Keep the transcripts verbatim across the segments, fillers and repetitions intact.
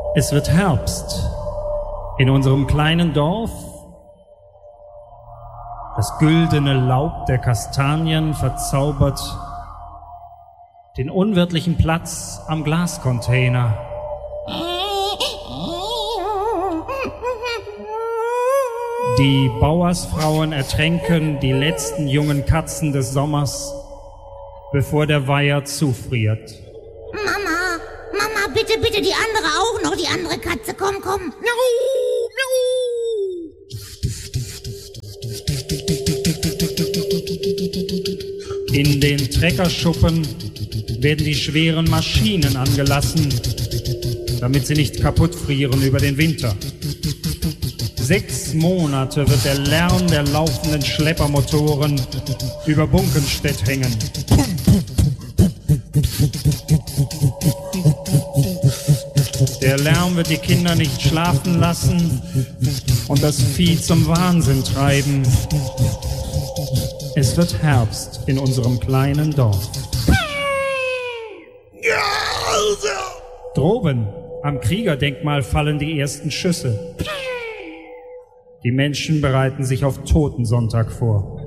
Es wird Herbst in unserem kleinen Dorf. Das güldene Laub der Kastanien verzaubert den unwirtlichen Platz am Glascontainer. Die Bauersfrauen ertränken die letzten jungen Katzen des Sommers, bevor der Weiher zufriert. Mama, Mama, bitte, bitte, die andere auch noch, die andere Katze, komm, komm. Miau, miau. In den Treckerschuppen werden die schweren Maschinen angelassen, damit sie nicht kaputt frieren über den Winter. Sechs Monate wird der Lärm der laufenden Schleppermotoren über Bunkenstedt hängen. Der Lärm wird die Kinder nicht schlafen lassen und das Vieh zum Wahnsinn treiben. Es wird Herbst in unserem kleinen Dorf. Droben am Kriegerdenkmal fallen die ersten Schüsse. Die Menschen bereiten sich auf Totensonntag vor.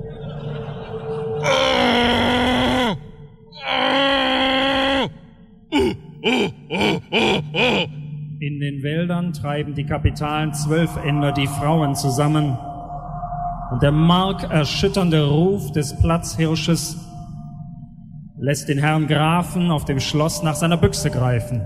In den Wäldern treiben die kapitalen Zwölfender die Frauen zusammen und der markerschütternde Ruf des Platzhirsches lässt den Herrn Grafen auf dem Schloss nach seiner Büchse greifen.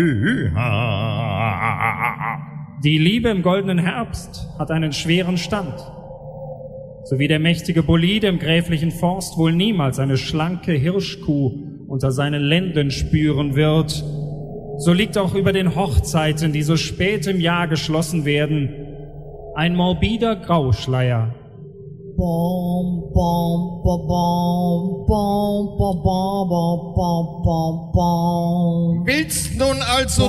Die Liebe im goldenen Herbst hat einen schweren Stand. So wie der mächtige Bolide im gräflichen Forst wohl niemals eine schlanke Hirschkuh unter seinen Lenden spüren wird, so liegt auch über den Hochzeiten, die so spät im Jahr geschlossen werden, ein morbider Grauschleier. Bom, bom, bom, bom, bom, bom, bom, bom, bom, bom. Willst nun also